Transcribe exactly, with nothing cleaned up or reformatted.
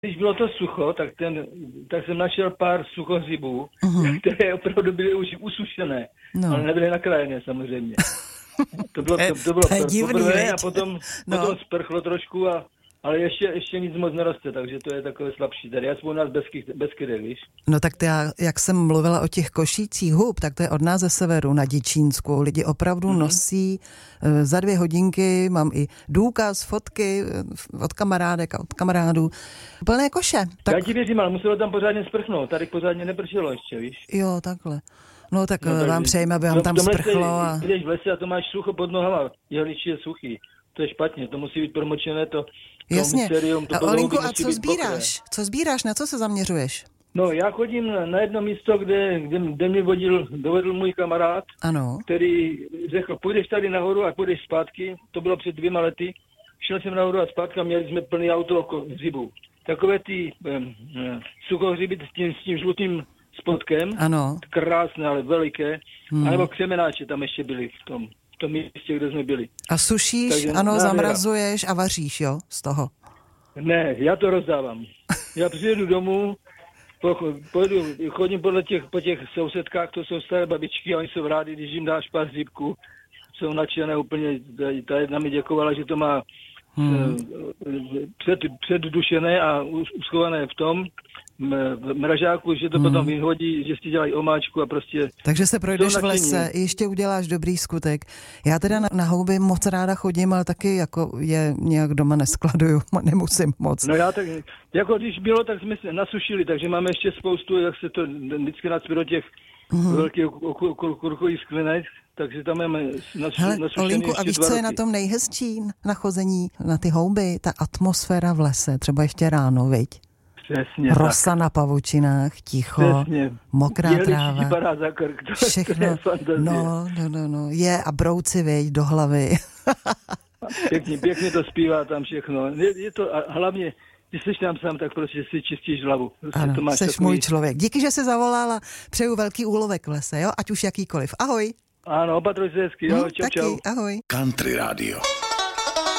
Když bylo to sucho, tak, ten, tak jsem našel pár suchozibů, uh-huh. které opravdu byly už usušené, no. ale nebyly nakrájené samozřejmě. To bylo, to, to bylo to divný, poprvé a potom, no. potom sprchlo trošku, a, ale ještě, ještě nic moc neroste, takže to je takové slabší. Tady já jsem u nás Beskydech, víš? No tak to já, jak jsem mluvila o těch košících hub, tak to je od nás ze severu na Děčínsku. Lidi opravdu mm-hmm. nosí e, za dvě hodinky, mám i důkaz, fotky od kamarádek a od kamarádů. Plné koše. Tak... Já ti věřím, ale muselo tam pořádně sprchnout. Tady pořádně nepršelo ještě, víš? Jo, takhle. No tak no, vám přejeme, aby vám tam sprchlo. A... Jdeš v lese a to máš sucho pod nohama. Jehličí je suchý. To je špatně, to musí být promočené to. Jasně. Mysterium, to a Olinku, a co sbíráš? Pokré. Co sbíráš? Na co se zaměřuješ? No, já chodím na jedno místo, kde, kde, kde mě vodil, dovedl můj kamarád, ano. který řekl, půjdeš tady nahoru a půjdeš zpátky. To bylo před dvěma lety. Šel jsem nahoru a zpátky a měli jsme plný auto hřibů. Takové ty um, suchohřiby s tím, s tím žlutým spodkem. Ano. Krásné, ale veliké. Hmm. A nebo křemenáče tam ještě byly v tom. V tom místě, kde jsme byli. A sušíš, takže, ano, nádhera. Zamrazuješ a vaříš, jo, z toho? Ne, já to rozdávám. Já přijedu domů, po, pojedu, chodím podle těch, po těch sousedkách, to jsou staré babičky a oni jsou rádi, když jim dáš pár zíbků. Jsou nadšené úplně, ta jedna mi děkovala, že to má hmm. před, předdušené a uschované v tom v mražáku, že to hmm. potom vyhodí, že si dělají omáčku a prostě... Takže se projdeš v lese, ještě uděláš dobrý skutek. Já teda na, na houby moc ráda chodím, ale taky jako je nějak doma neskladuju, nemusím moc. No já tak, jako když bylo, tak jsme se nasušili, takže máme ještě spoustu, jak se to vždycky nacpe do těch hmm. velkých kurkových sklenek, takže tam máme nasu, Hele, Olinku, a víš, co je na tom nejhezčí na chození na ty houby? Ta atmosféra v lese, třeba ještě ráno, viď? Přesně, rosa tak. Na pavučinách, ticho, přesně. Mokrá Jeli tráva. Za krk, to všechno. Je no, no, no, no. Je a brouci, viď, do hlavy. pěkně, pěkně to zpívá tam všechno. Je, je to, a hlavně, když jsi tam sám, tak prostě si čistíš hlavu. Prostě ano, to máš jsi takový... můj člověk. Díky, že jsi zavolala. Přeju velký úlovek v lese, jo? Ať už jakýkoliv. Ahoj. Ano, opatruj se hezky. Hmm, Čau, taky, čau. Ahoj. Country Radio.